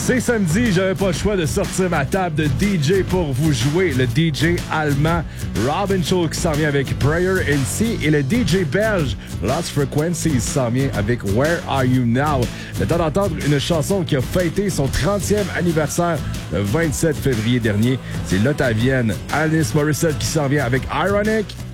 C'est samedi, j'avais pas le choix de sortir ma table de DJ pour vous jouer. Le DJ allemand Robin Schulz qui s'en vient avec Prayer in Sea et le DJ belge Lost Frequencies s'en vient avec Where Are You Now. Le temps d'entendre une chanson qui a fêté son 30e anniversaire le 27 février dernier. C'est l'Ottavienne Alanis Morissette qui s'en vient avec Ironic.